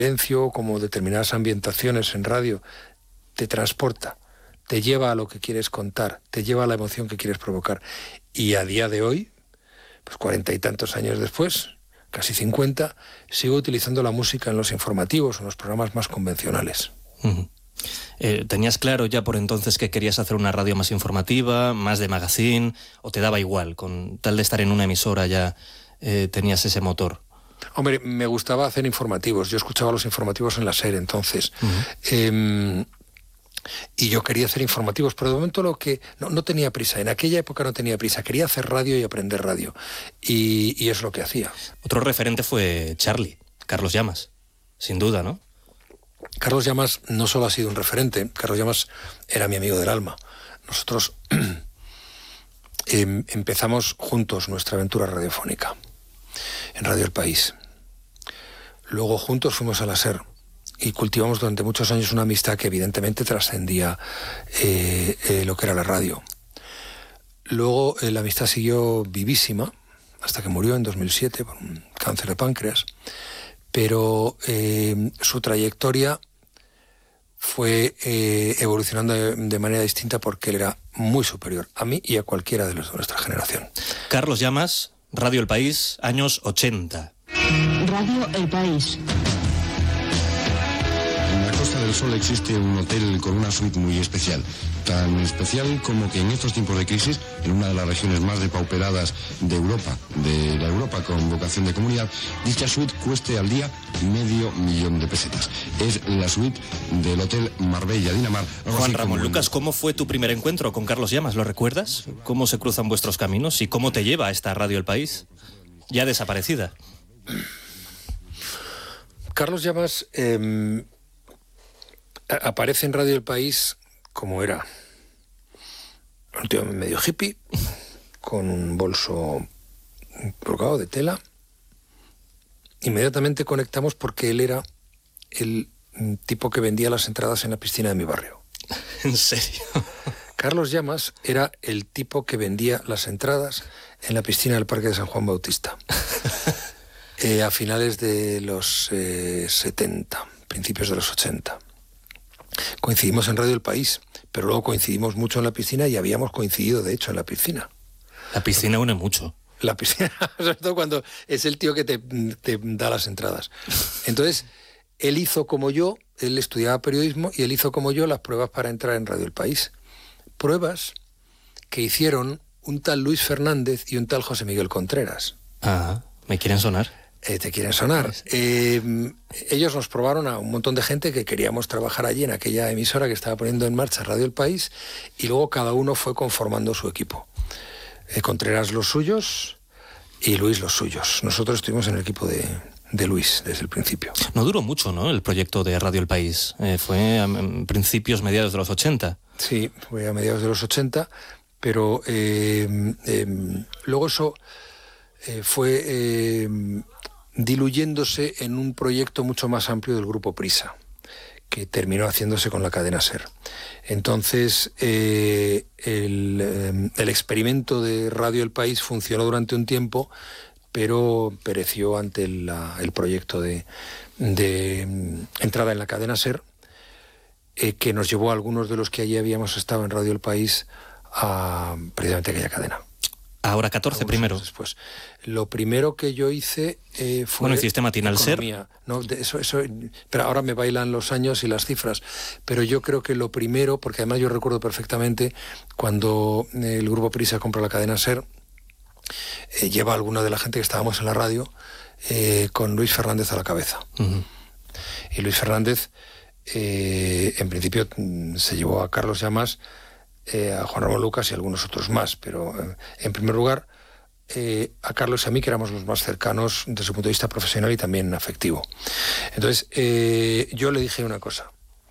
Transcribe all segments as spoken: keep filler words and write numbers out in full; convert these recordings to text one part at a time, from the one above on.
silencio, como determinadas ambientaciones en radio, te transporta, te lleva a lo que quieres contar, te lleva a la emoción que quieres provocar. Y a día de hoy, pues cuarenta y tantos años después, casi cincuenta, sigo utilizando la música en los informativos, en los programas más convencionales. Uh-huh. Eh, ¿Tenías claro ya por entonces que querías hacer una radio más informativa, más de magazine, o te daba igual? Con tal de estar en una emisora ya eh, tenías ese motor. Hombre, me gustaba hacer informativos. Yo escuchaba los informativos en la SER entonces. Uh-huh. Eh, y yo quería hacer informativos, pero de momento lo que no, no tenía prisa. En aquella época no tenía prisa. Quería hacer radio y aprender radio. Y, y es lo que hacía. Otro referente fue Charlie, Carlos Llamas. Sin duda, ¿no? Carlos Llamas no solo ha sido un referente. Carlos Llamas era mi amigo del alma. Nosotros eh, empezamos juntos nuestra aventura radiofónica en Radio El País. Luego juntos fuimos a la SER y cultivamos durante muchos años una amistad que evidentemente trascendía eh, eh, lo que era la radio. Luego eh, la amistad siguió vivísima hasta que murió en dos mil siete por un cáncer de páncreas, pero eh, su trayectoria fue eh, evolucionando de, de manera distinta porque él era muy superior a mí y a cualquiera de los de nuestra generación. Carlos Llamas, Radio El País, años ochenta. Radio El País. En la Costa del Sol existe un hotel con una suite muy especial. Tan especial como que en estos tiempos de crisis, en una de las regiones más depauperadas de Europa, de la Europa con vocación de comunidad, dicha suite cueste al día medio millón de pesetas. Es la suite del Hotel Marbella Dinamar. Juan Ramón Lucas, ¿cómo fue tu primer encuentro con Carlos Llamas? ¿Lo recuerdas? ¿Cómo se cruzan vuestros caminos y cómo te lleva a esta Radio El País? Ya desaparecida. Carlos Llamas eh, aparece en Radio El País como era un tío medio hippie, con un bolso colgado de tela. Inmediatamente conectamos porque él era el tipo que vendía las entradas en la piscina de mi barrio. ¿En serio? Carlos Llamas era el tipo que vendía las entradas en la piscina del Parque de San Juan Bautista. eh, a finales de los eh, setenta, principios de los ochenta. Coincidimos en Radio El País, pero luego coincidimos mucho en la piscina y habíamos coincidido, de hecho, en la piscina. La piscina une mucho. La piscina, sobre todo cuando es el tío que te, te da las entradas. Entonces, él hizo como yo, él estudiaba periodismo y él hizo como yo las pruebas para entrar en Radio El País. Pruebas que hicieron un tal Luis Fernández y un tal José Miguel Contreras. Ah, ¿me quieren sonar? Eh, te quieren sonar. Eh, ellos nos probaron a un montón de gente que queríamos trabajar allí en aquella emisora que estaba poniendo en marcha Radio El País, y luego cada uno fue conformando su equipo. Eh, Contreras los suyos y Luis los suyos. Nosotros estuvimos en el equipo de, de Luis desde el principio. No duró mucho, ¿no?, el proyecto de Radio El País. Eh, fue a principios, mediados de los ochenta. Sí, fue a mediados de los ochenta, pero eh, eh, luego eso eh, fue eh, diluyéndose en un proyecto mucho más amplio del Grupo Prisa, que terminó haciéndose con la cadena SER. Entonces, eh, el, eh, el experimento de Radio El País funcionó durante un tiempo, pero pereció ante la, el proyecto de, de um, entrada en la cadena SER, eh, que nos llevó a algunos de los que allí habíamos estado en Radio El País a precisamente aquella cadena. Ahora catorce primero. Después. Lo primero que yo hice eh, fue... Bueno, hiciste Matinal economía. SER. No, de eso, eso, pero ahora me bailan los años y las cifras. Pero yo creo que lo primero, porque además yo recuerdo perfectamente cuando el Grupo Prisa compra la cadena SER, eh, lleva a alguna de la gente que estábamos en la radio eh, con Luis Fernández a la cabeza. Uh-huh. Y Luis Fernández, eh, en principio, se llevó a Carlos Llamas, Eh, a Juan Ramón Lucas y algunos otros más, pero eh, en primer lugar eh, a Carlos y a mí, que éramos los más cercanos desde su punto de vista profesional y también afectivo. Entonces eh, yo le dije una cosa: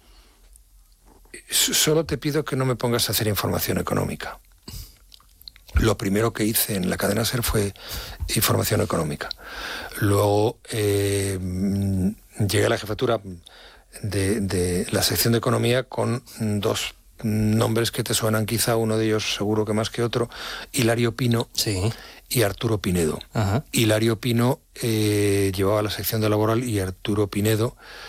solo te pido que no me pongas a hacer información económica. Lo primero que hice en la cadena SER fue información económica. Luego eh, llegué a la jefatura de, de la sección de economía con dos nombres que te suenan quizá, uno de ellos seguro que más que otro, Hilario Pino, sí, y Arturo Pinedo. Ajá. Hilario Pino eh, llevaba la sección de laboral y Arturo Pinedo